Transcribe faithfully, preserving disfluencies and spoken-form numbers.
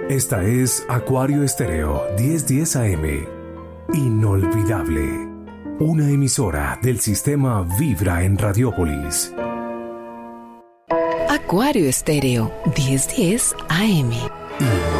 Esta es Acuario Estéreo diez diez A M. Inolvidable. Una emisora del sistema Vibra en Radiópolis. Acuario Estéreo diez diez A M.